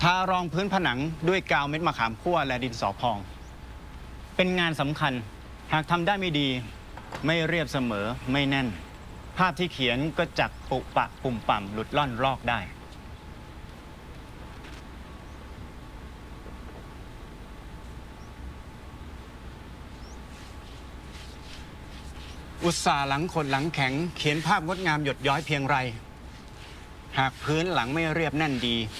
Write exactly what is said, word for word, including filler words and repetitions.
ทารองพื้นผนังด้วยกาวเม็ดมะขามคั่วและดินสอพองเป็นงานสำคัญหากทำได้ไม่ดีไม่เรียบเสมอไม่แน่นภาพที่เขียนก็จักปุปะปุ่มป่ำหลุดล่อนลอกได้อุตส่าห์หลังขดหลังแข็งเขียนภาพงดงามหยดย้อยเพียงไรหากพื้นหลังไม่เรียบแน่นดี